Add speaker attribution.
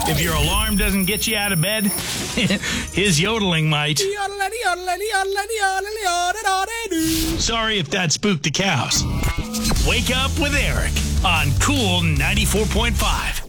Speaker 1: If your alarm doesn't get you out of bed, his yodeling might. Sorry if that spooked the cows. Wake up with Eric on Cool 94.5.